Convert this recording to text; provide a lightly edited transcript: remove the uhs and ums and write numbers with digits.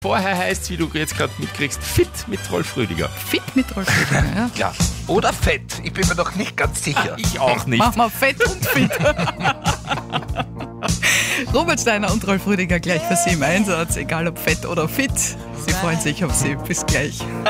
Vorher heißt es, wie du jetzt gerade mitkriegst, fit mit Rolf Rüdiger. Fit mit Rolf Rüdiger, ja. Ja. Oder fett, ich bin mir noch nicht ganz sicher. Ich auch nicht. Mach mal fett und fit. Robert Steiner und Rolf Rüdiger gleich für Sie im Einsatz, egal ob fett oder fit. Sie freuen sich auf Sie. Bis gleich.